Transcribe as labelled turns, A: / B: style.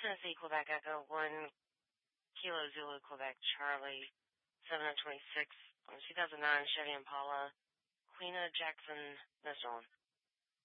A: Tennessee, Quebec Echo, 1 Kilo Zulu, Quebec Charlie, 726 on 2009 Chevy Impala, Queen of Jackson, no stolen.